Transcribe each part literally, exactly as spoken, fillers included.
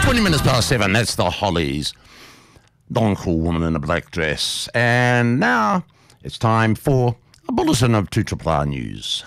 twenty minutes past seven, that's the Hollies. Long cool woman in a black dress. And now it's time for a bulletin of two R R News.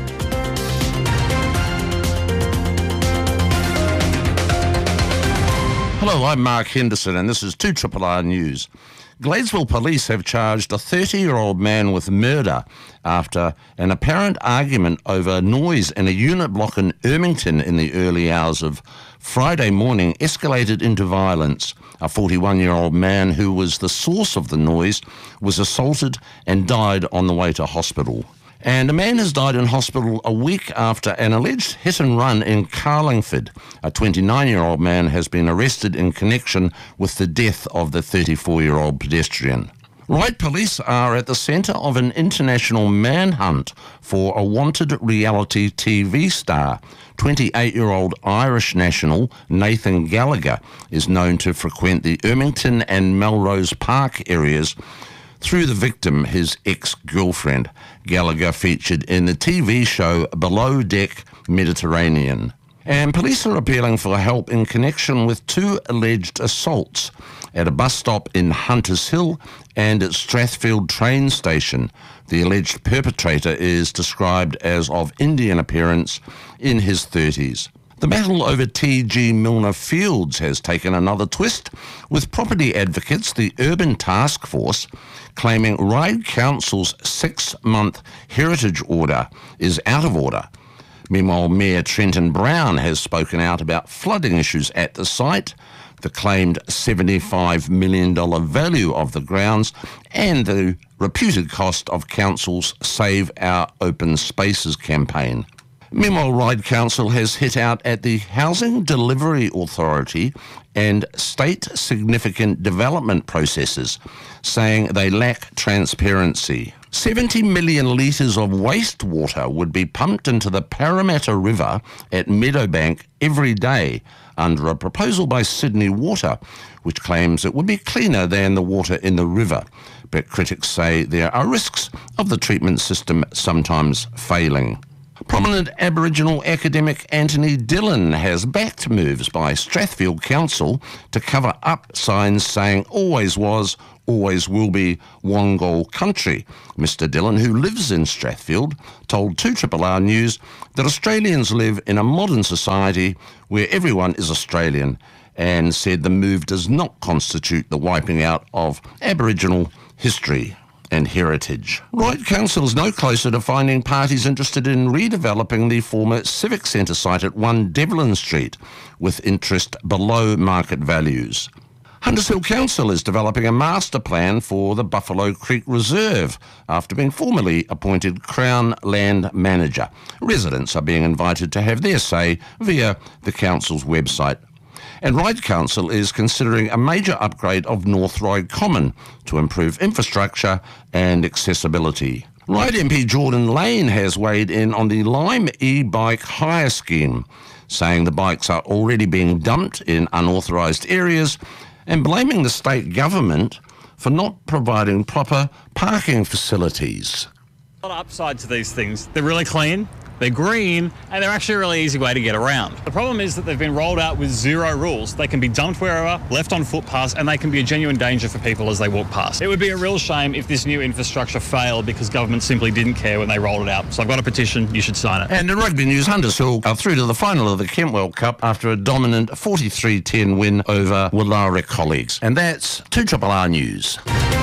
Hello, I'm Mark Henderson and this is two R R News. Gladesville police have charged a thirty-year-old man with murder after an apparent argument over noise in a unit block in Ermington in the early hours of Friday morning escalated into violence. A forty-one-year-old man who was the source of the noise was assaulted and died on the way to hospital. And a man has died in hospital a week after an alleged hit and run in Carlingford. A twenty-nine-year-old man has been arrested in connection with the death of the thirty-four-year-old pedestrian. Ryde police are at the centre of an international manhunt for a wanted reality T V star. twenty-eight-year-old Irish national Nathan Gallagher is known to frequent the Ermington and Melrose Park areas through the victim, his ex-girlfriend. Gallagher featured in the T V show Below Deck Mediterranean. And police are appealing for help in connection with two alleged assaults at a bus stop in Hunters Hill and at Strathfield train station. The alleged perpetrator is described as of Indian appearance, in his thirties. The battle over T G Milner Fields has taken another twist, with property advocates, the Urban Task Force, claiming Ryde Council's six-month heritage order is out of order. Meanwhile, Mayor Trenton Brown has spoken out about flooding issues at the site, the claimed seventy-five million dollars value of the grounds, and the reputed cost of Council's Save Our Open Spaces campaign. Meanwhile, Ryde Council has hit out at the Housing Delivery Authority and state significant development processes, saying they lack transparency. seventy million litres of wastewater would be pumped into the Parramatta River at Meadowbank every day under a proposal by Sydney Water, which claims it would be cleaner than the water in the river. But critics say there are risks of the treatment system sometimes failing. Prominent Aboriginal academic Anthony Dillon has backed moves by Strathfield Council to cover up signs saying always was, always will be Wongal country. Mister Dillon, who lives in Strathfield, told two R R R News that Australians live in a modern society where everyone is Australian, and said the move does not constitute the wiping out of Aboriginal history and heritage. Ryde Council is no closer to finding parties interested in redeveloping the former Civic Centre site at one Devlin Street, with interest below market values. Hunters Hill Council is developing a master plan for the Buffalo Creek Reserve after being formally appointed Crown Land Manager. Residents are being invited to have their say via the council's website. And Ryde Council is considering a major upgrade of North Ryde Common to improve infrastructure and accessibility. Ryde M P Jordan Lane has weighed in on the Lime e-bike hire scheme, saying the bikes are already being dumped in unauthorised areas and blaming the state government for not providing proper parking facilities. A lot of upside to these things. They're really clean, they're green, and they're actually a really easy way to get around. The problem is that they've been rolled out with zero rules. They can be dumped wherever, left on footpaths, and they can be a genuine danger for people as they walk past. It would be a real shame if this new infrastructure failed because government simply didn't care when they rolled it out. So I've got a petition, you should sign it. And in rugby news, Hunters Hill are through to the final of the Kent World Cup after a dominant forty-three ten win over Woollahra Colleagues. And that's two R R R News.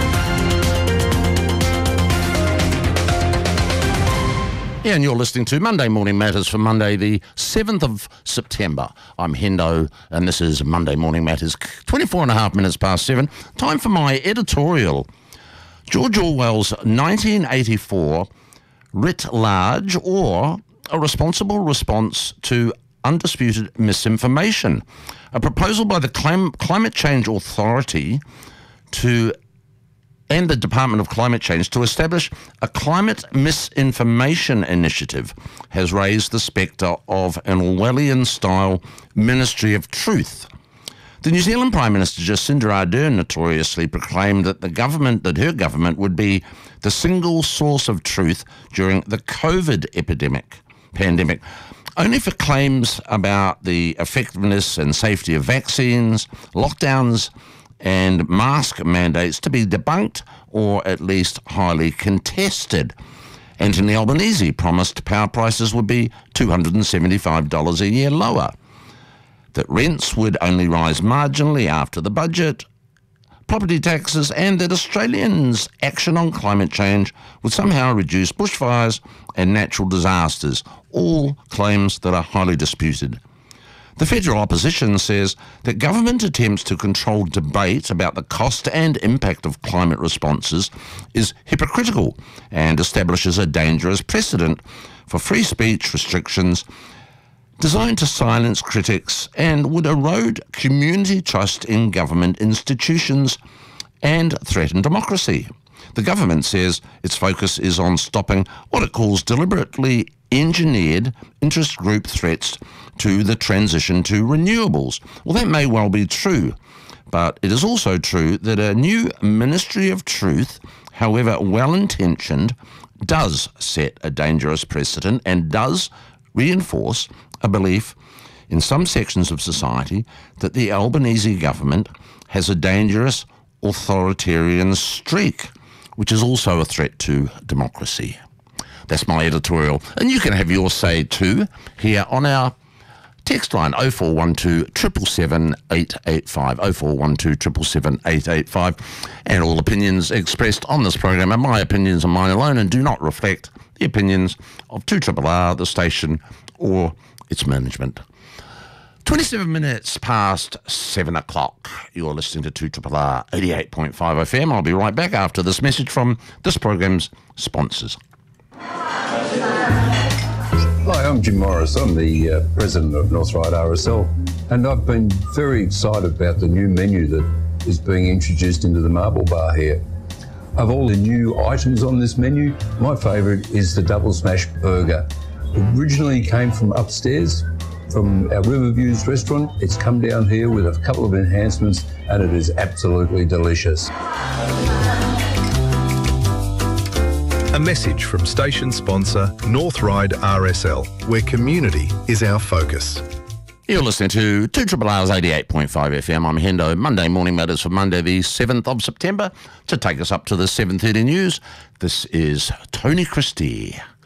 Yeah, and you're listening to Monday Morning Matters for Monday, the seventh of September. I'm Hendo, and this is Monday Morning Matters, twenty-four and a half minutes past seven. Time for my editorial. George Orwell's nineteen eighty-four, writ large, or a responsible response to undisputed misinformation. A proposal by the Clim- Climate Change Authority to and the Department of Climate Change to establish a climate misinformation initiative has raised the spectre of an Orwellian-style Ministry of Truth. The New Zealand Prime Minister Jacinda Ardern notoriously proclaimed that the government, that her government would be the single source of truth during the COVID epidemic, pandemic. only for claims about the effectiveness and safety of vaccines, lockdowns and mask mandates to be debunked or at least highly contested. Anthony Albanese promised power prices would be two hundred seventy-five dollars a year lower, that rents would only rise marginally after the budget, property taxes, and that Australians' action on climate change would somehow reduce bushfires and natural disasters, all claims that are highly disputed. The federal opposition says that government attempts to control debate about the cost and impact of climate responses is hypocritical and establishes a dangerous precedent for free speech restrictions designed to silence critics and would erode community trust in government institutions and threaten democracy. The government says its focus is on stopping what it calls deliberately engineered interest group threats to the transition to renewables. Well, that may well be true, but it is also true that a new Ministry of Truth, however well-intentioned, does set a dangerous precedent and does reinforce a belief in some sections of society that the Albanese government has a dangerous authoritarian streak, which is also a threat to democracy. That's my editorial. And you can have your say too here on our text line oh four one two, seven seven seven, eight eight five, oh four one two, seven seven seven, eight eight five. And all opinions expressed on this program are my opinions and mine alone and do not reflect the opinions of two R R R, the station, or its management. twenty-seven minutes past seven o'clock. You're listening to two R R R eighty-eight point five F M. I'll be right back after this message from this program's sponsors. Hi, I'm Jim Morris. I'm the uh, president of North Ryde R S L, and I've been very excited about the new menu that is being introduced into the Marble Bar here. Of all the new items on this menu, my favourite is the Double Smash Burger. Originally came from upstairs, from our Riverviews restaurant. It's come down here with a couple of enhancements and it is absolutely delicious. A message from station sponsor North Ryde R S L, where community is our focus. You're listening to two R R R's eighty-eight point five F M. I'm Hendo. Monday Morning Matters for Monday the seventh of September. To take us up to the seven thirty news, this is Tony Christie.